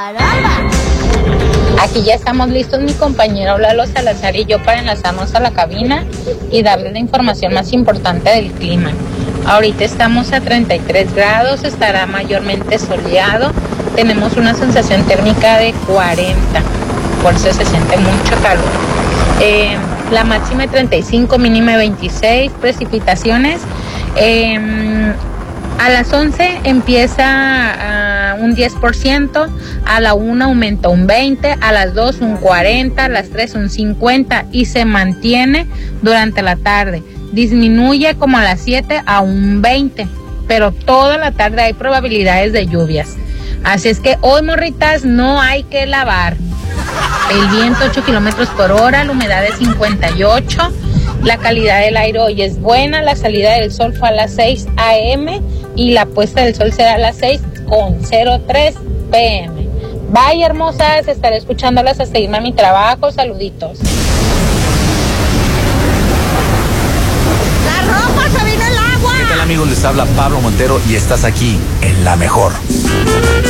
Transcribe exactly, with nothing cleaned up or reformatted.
Aquí ya estamos listos mi compañero Lalo Salazar y yo para enlazarnos a la cabina y darles la información más importante del clima. Ahorita estamos a treinta y tres grados, estará mayormente soleado, tenemos una sensación térmica de cuarenta, por eso se siente mucho calor. Eh, la máxima de treinta y cinco, mínima de veintiséis, precipitaciones. Eh, A las once empieza uh, un diez por ciento, a la una aumenta un veinte por ciento, a las dos un cuarenta por ciento, a las tres un cincuenta por ciento y se mantiene durante la tarde. Disminuye como a las siete a un veinte por ciento, pero toda la tarde hay probabilidades de lluvias. Así es que hoy, morritas, no hay que lavar. El viento ocho kilómetros por hora, la humedad es cincuenta y ocho. La calidad del aire hoy es buena, la salida del sol fue a las seis a eme y la puesta del sol será a las seis con cero tres pe eme. Bye, hermosas, estaré escuchándolas hasta irme a mi trabajo. Saluditos. ¡La ropa, se viene el agua! ¿Qué tal, amigos? Les habla Pablo Montero y estás aquí en La Mejor.